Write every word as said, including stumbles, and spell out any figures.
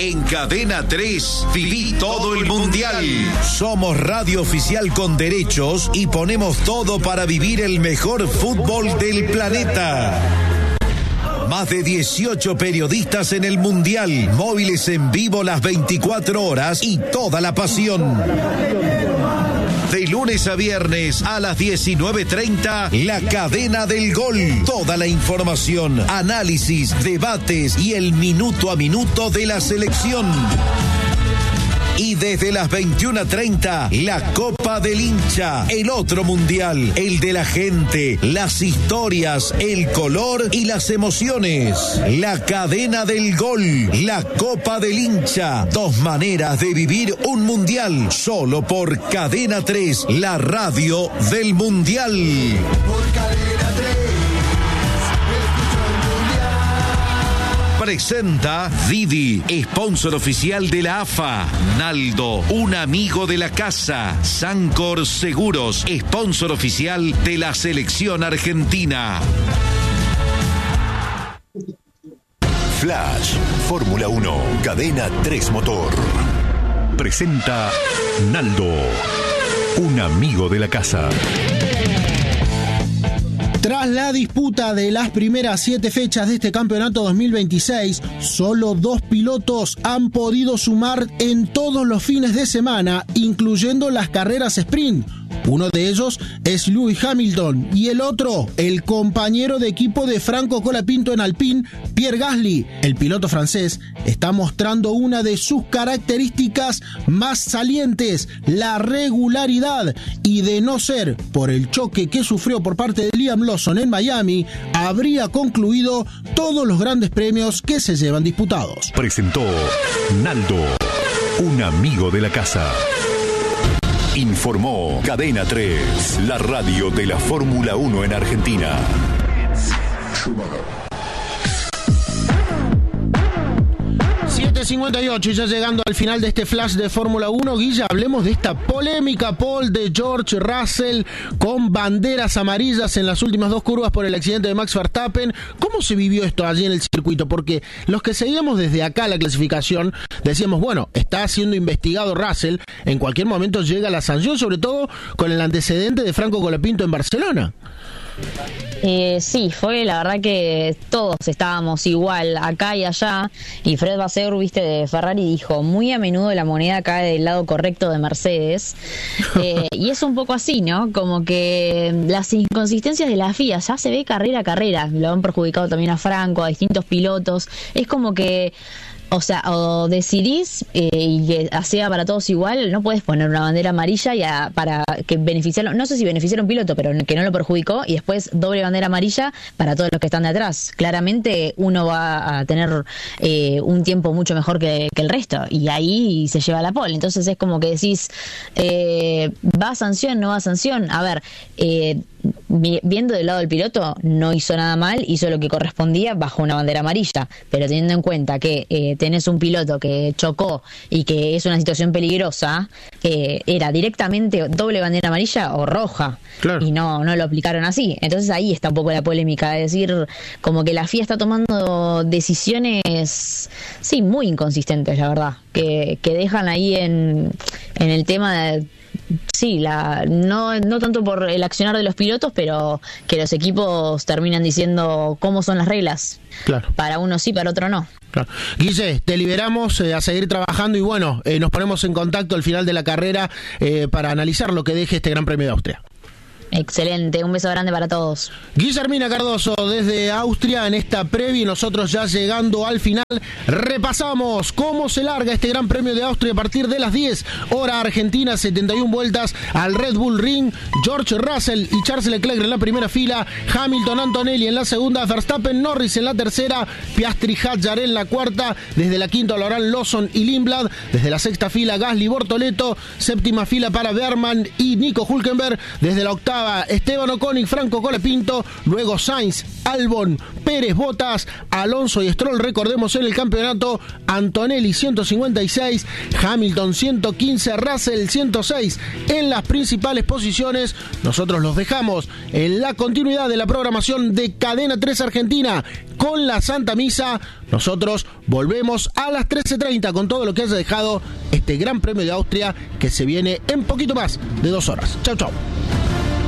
En Cadena tres, viví todo el Mundial. Somos radio oficial con derechos y ponemos todo para vivir el mejor fútbol del planeta. Más de dieciocho periodistas en el Mundial, móviles en vivo las veinticuatro horas y toda la pasión. De lunes a viernes a las diecinueve treinta, La Cadena del Gol. Toda la información, análisis, debates y el minuto a minuto de la selección. Y desde las veintiuna treinta, la Copa del Hincha, el otro mundial, el de la gente, las historias, el color y las emociones. La Cadena del Gol, la Copa del Hincha, dos maneras de vivir un mundial, solo por Cadena tres, la radio del mundial. Por Cadena tres. Presenta Didi, sponsor oficial de la A F A. Naldo, un amigo de la casa. Sancor Seguros, sponsor oficial de la selección argentina. Flash, Fórmula uno, Cadena tres Motor. Presenta Naldo, un amigo de la casa. Tras la disputa de las primeras siete fechas de este campeonato dos mil veintiséis, solo dos pilotos han podido sumar en todos los fines de semana, incluyendo las carreras sprint. Uno de ellos es Lewis Hamilton y el otro, el compañero de equipo de Franco Colapinto en Alpine, Pierre Gasly. El piloto francés está mostrando una de sus características más salientes, la regularidad, y de no ser por el choque que sufrió por parte de Liam Lawson en Miami, habría concluido todos los grandes premios que se llevan disputados. Presentó Naldo, un amigo de la casa. Informó Cadena tres, la radio de la Fórmula uno en Argentina. siete cincuenta y ocho, y ya llegando al final de este flash de Fórmula uno, Guilla, hablemos de esta polémica pole de George Russell con banderas amarillas en las últimas dos curvas por el accidente de Max Verstappen. ¿Cómo se vivió esto allí en el circuito? Porque los que seguíamos desde acá la clasificación decíamos, bueno, está siendo investigado Russell, en cualquier momento llega la sanción, sobre todo con el antecedente de Franco Colapinto en Barcelona. Eh, sí, fue la verdad que todos estábamos igual acá y allá, y Fred Vasseur, viste, de Ferrari, dijo, muy a menudo la moneda cae del lado correcto de Mercedes, eh, y es un poco así, ¿no? Como que las inconsistencias de la F I A ya se ve carrera a carrera, lo han perjudicado también a Franco, a distintos pilotos, es como que, o sea, o decidís eh, y que sea para todos igual, no puedes poner una bandera amarilla y a, para que beneficiarlo, no sé si beneficiar a un piloto, pero que no lo perjudicó, y después doble bandera amarilla para todos los que están de atrás. Claramente uno va a tener eh, un tiempo mucho mejor que, que el resto, y ahí se lleva la pole. Entonces es como que decís, eh, ¿va a sanción? ¿No va a sanción? A ver, eh, viendo del lado del piloto, no hizo nada mal, hizo lo que correspondía bajo una bandera amarilla, pero teniendo en cuenta que eh, tenés un piloto que chocó y que es una situación peligrosa, eh, era directamente doble bandera amarilla o roja, claro. Y no, no lo aplicaron así. Entonces ahí está un poco la polémica, es decir, como que la F I A está tomando decisiones, sí, muy inconsistentes, la verdad, que, que dejan ahí en, en el tema de, sí, la, no, no tanto por el accionar de los pilotos, pero que los equipos terminan diciendo cómo son las reglas. Claro. Para uno sí, para otro no. Claro. Guille, te liberamos eh, a seguir trabajando y bueno, eh, nos ponemos en contacto al final de la carrera eh, para analizar lo que deje este Gran Premio de Austria. Excelente, un beso grande para todos. Guillermina Cardoso desde Austria en esta previa, y nosotros ya llegando al final repasamos cómo se larga este Gran Premio de Austria a partir de las diez hora argentina, setenta y una vueltas al Red Bull Ring. George Russell y Charles Leclerc en la primera fila, Hamilton, Antonelli en la segunda, Verstappen, Norris en la tercera, Piastri, Hadjar en la cuarta, desde la quinta lo harán Lawson y Lindblad, desde la sexta fila Gasly, Bortoleto, séptima fila para Wehrmann y Nico Hülkenberg, desde la octava Estaba Esteban Ocon y Franco Colapinto, luego Sainz, Albon, Pérez, Bottas, Alonso y Stroll, recordemos en el campeonato, Antonelli ciento cincuenta y seis, Hamilton ciento quince, Russell ciento seis en las principales posiciones. Nosotros los dejamos en la continuidad de la programación de Cadena tres Argentina con la Santa Misa. Nosotros volvemos a las trece treinta con todo lo que haya dejado este Gran Premio de Austria que se viene en poquito más de dos horas. Chau, chau.